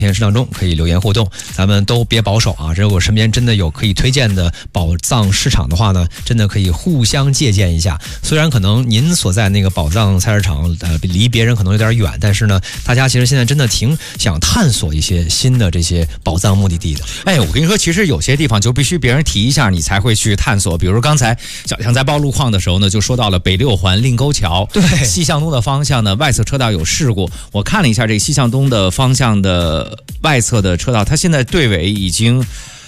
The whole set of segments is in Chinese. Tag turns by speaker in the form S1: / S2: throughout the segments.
S1: 天视当中可以留言互动，咱们都别保守啊！如果身边真的有可以推荐的宝藏市场的话呢，真的可以互相借鉴一下。虽然可能您所在那个宝藏菜市场离别人可能有点远，但是呢，大家其实现在真的挺想探索一些新的这些宝藏目的地的。
S2: 哎，我跟你说，其实有些地方就必须别人提一下，你才会去探索。比如刚才小强在报路况的时候呢，就说到了北六环令沟桥，
S1: 对，
S2: 西向东的方向呢，外侧车道有事故。我看了一下这个西向东的方向的外侧的车道，它现在队尾已经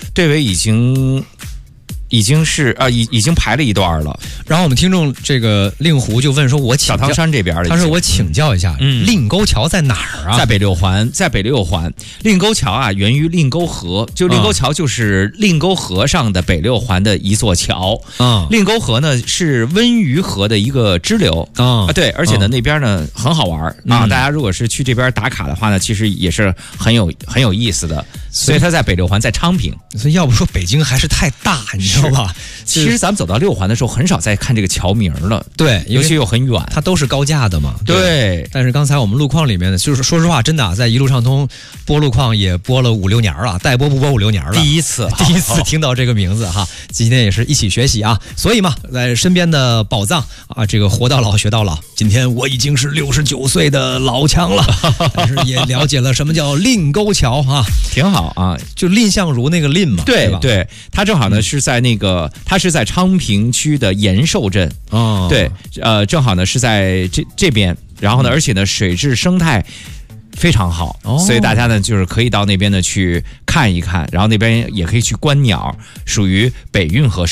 S2: 是已经排了一段了。
S1: 然后我们听众这个令狐就问说，我请
S2: 小汤山这边的，
S1: 他说我请教一下，令沟桥在哪儿啊？
S2: 在北六环，令沟桥啊，源于令沟河，就令沟桥就是令沟河上的北六环的一座桥。令沟河呢是温榆河的一个支流对，而且呢那边呢很好玩大家如果是去这边打卡的话呢，其实也是很有意思的。所以它在北六环，在昌平。
S1: 所以要不说北京还是太大，你知道吧？
S2: 其实咱们走到六环的时候，很少再看这个桥名了。
S1: 对，
S2: 尤其又很远，
S1: 它都是高架的嘛。
S2: 对。但
S1: 是刚才我们路况里面呢，就是说实话，真的在一路畅通播路况也播了5-6年了，待播不播5-6年了。
S2: 第一次
S1: 听到这个名字哈，今天也是一起学习啊。所以嘛，在身边的宝藏啊，这个活到老学到老。今天我已经是69岁的老强了，但是也了解了什么叫令沟桥啊，
S2: 挺好啊，
S1: 就蔺相如那个蔺嘛。
S2: 对，它正好呢是在那个，它是在昌平区的延寿镇。对，正好呢是在这边，然后呢，而且呢水质生态非常好，所以大家呢就是可以到那边呢去看一看，然后那边也可以去观鸟，属于北运河